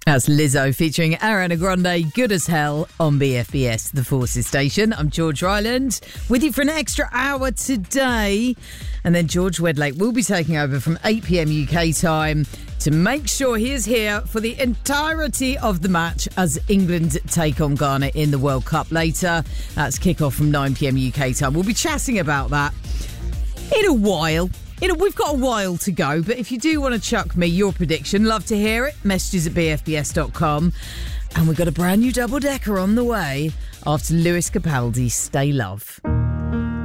That's Lizzo featuring Ariana Grande, Good as Hell on BFBS, the Forces Station. I'm George Ryland, with you for an extra hour today. And then George Wedlake will be taking over from 8 p.m. UK time to make sure he is here for the entirety of the match as England take on Ghana in the World Cup later. That's kick-off from 9 p.m. UK time. We'll be chatting about that in a while. We've got a while to go, but if you do want to chuck me your prediction, love to hear it. Messages at bfbs.com. And we've got a brand new double-decker on the way after Lewis Capaldi's Stay Love.